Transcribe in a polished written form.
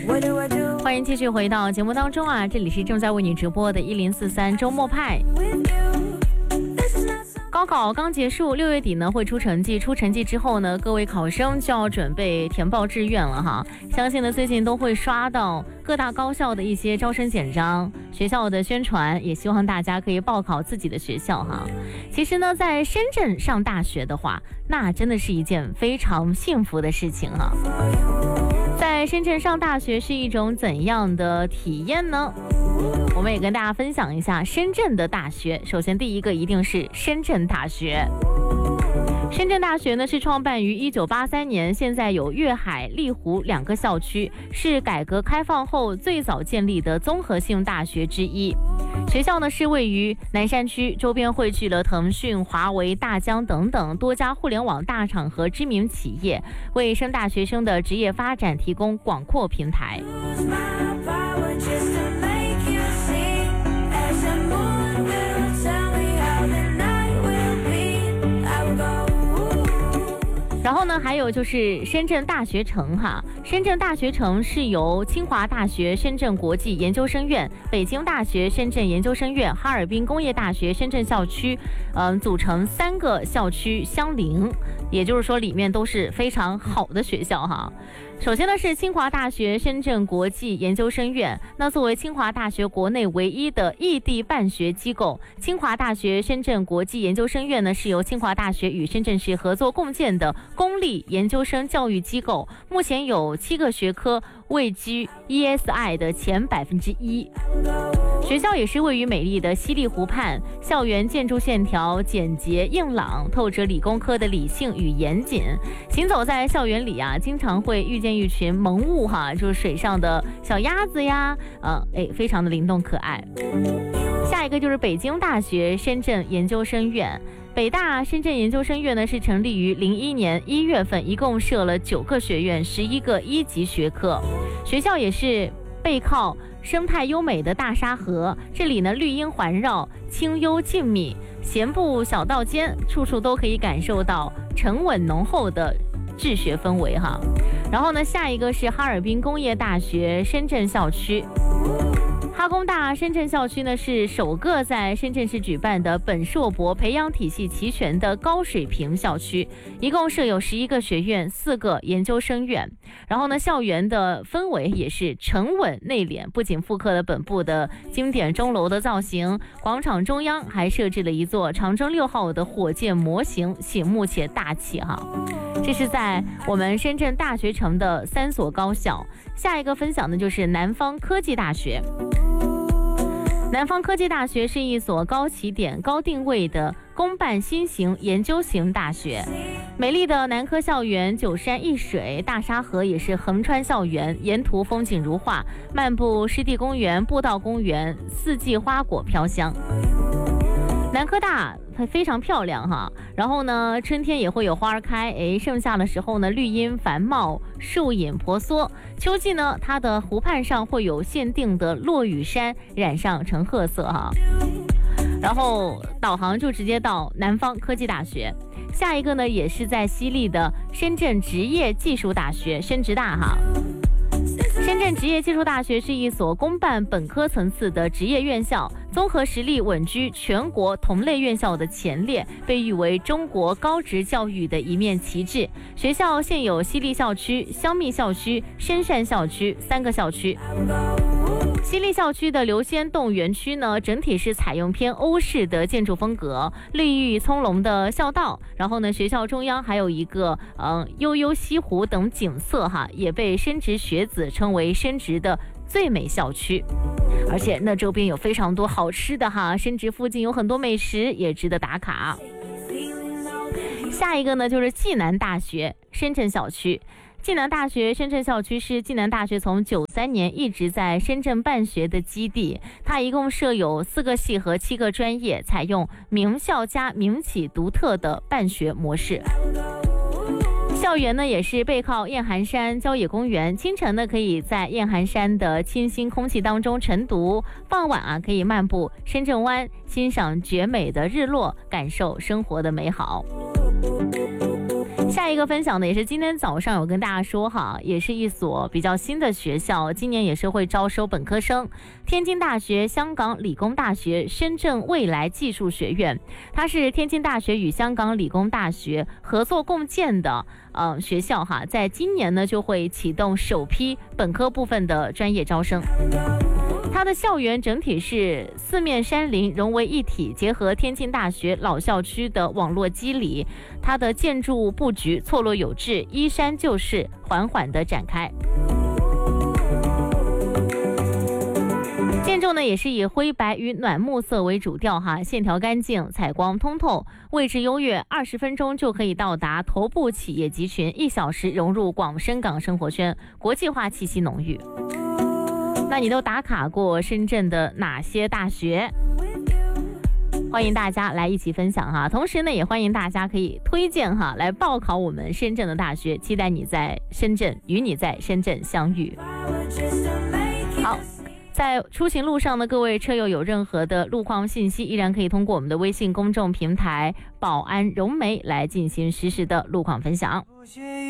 欢迎继续回到节目当中啊，这里是正在为你直播的1043周末派。高考刚结束，6月底呢会出成绩，出成绩之后呢，各位考生就要准备填报志愿了哈。相信呢最近都会刷到各大高校的一些招生简章，学校的宣传，也希望大家可以报考自己的学校哈。其实呢，在深圳上大学的话，那真的是一件非常幸福的事情哈。在深圳上大学是一种怎样的体验呢？我们也跟大家分享一下深圳的大学。首先第一个一定是深圳大学。深圳大学呢是创办于1983年，现在有粤海、丽湖2个校区，是改革开放后最早建立的综合性大学之一。学校呢是位于南山区，周边汇聚了腾讯、华为、大疆等等多家互联网大厂和知名企业，为升大学生的职业发展提供广阔平台。然后呢，还有就是深圳大学城哈。深圳大学城是由清华大学深圳国际研究生院、北京大学深圳研究生院、哈尔滨工业大学深圳校区，组成3个校区相邻，也就是说里面都是非常好的学校哈。首先呢是清华大学深圳国际研究生院，那作为清华大学国内唯一的异地办学机构，清华大学深圳国际研究生院呢是由清华大学与深圳市合作共建的公立研究生教育机构，目前有7个学科位居 ESI 的前1%。学校也是位于美丽的西丽湖畔，校园建筑线条简洁硬朗，透着理工科的理性与严谨。行走在校园里啊，经常会遇见一群萌物哈，就是水上的小鸭子呀，非常的灵动可爱。下一个就是北京大学深圳研究生院。北大深圳研究生院呢是成立于01年1月份，一共设了9个学院，11个1级学科。学校也是背靠生态优美的大沙河，这里呢绿荫环绕，清幽静谧，闲步小道间，处处都可以感受到沉稳浓厚的治学氛围哈。然后呢，下一个是哈尔滨工业大学深圳校区。哈工大深圳校区呢是首个在深圳市举办的本硕博培养体系齐全的高水平校区，一共设有11个学院，4个研究生院。然后呢，校园的氛围也是沉稳内敛，不仅复刻了本部的经典钟楼的造型，广场中央还设置了一座长征6号的火箭模型，醒目且大气哈。这是在我们深圳大学城的3所高校。下一个分享的就是南方科技大学。南方科技大学是一所高起点、高定位的公办新型研究型大学。美丽的南科校园9山1水，大沙河也是横穿校园，沿途风景如画，漫步湿地公园、步道公园，四季花果飘香。南科大非常漂亮哈，然后呢，春天也会有花儿开，盛夏的时候呢，绿荫繁茂，树影婆娑。秋季呢，它的湖畔上会有限定的落羽山染上橙褐色哈。然后导航就直接到南方科技大学。下一个呢，也是在西丽的深圳职业技术大学，深职大哈。深圳职业技术大学是一所公办本科层次的职业院校，综合实力稳居全国同类院校的前列，被誉为中国高职教育的一面旗帜。学校现有西丽校区、香蜜校区、深汕校区3个校区。西丽校区的刘仙洞园区呢，整体是采用偏欧式的建筑风格，绿郁葱茏的校道，然后呢，学校中央还有一个悠悠西湖等景色哈，也被深职学子称为深职的最美校区。而且那周边有非常多好吃的哈，深职附近有很多美食也值得打卡。下一个呢，就是暨南大学深圳校区。暨南大学深圳校区是暨南大学从93年一直在深圳办学的基地，它一共设有4个系和7个专业，采用名校加民企独特的办学模式。校园呢也是背靠雁寒山郊野公园，清晨呢可以在雁寒山的清新空气当中晨读，傍晚可以漫步深圳湾，欣赏绝美的日落，感受生活的美好。 下一个分享呢，也是今天早上有跟大家说哈，也是一所比较新的学校，今年也是会招收本科生。天津大学香港理工大学深圳未来技术学院，它是天津大学与香港理工大学合作共建的学校哈，在今年呢就会启动首批本科部分的专业招生。它的校园整体是四面山林融为一体，结合天津大学老校区的网络肌理，它的建筑布局错落有致，依山就势，缓缓地展开。建筑呢也是以灰白与暖木色为主调哈，线条干净，采光通透，位置优越，20分钟就可以到达头部企业集群，1小时融入广深港生活圈，国际化气息浓郁。那你都打卡过深圳的哪些大学？欢迎大家来一起分享哈，同时呢也欢迎大家可以推荐哈来报考我们深圳的大学，期待你在深圳与你在深圳相遇。好，在出行路上的各位车友有任何的路况信息，依然可以通过我们的微信公众平台宝安融媒来进行实时的路况分享。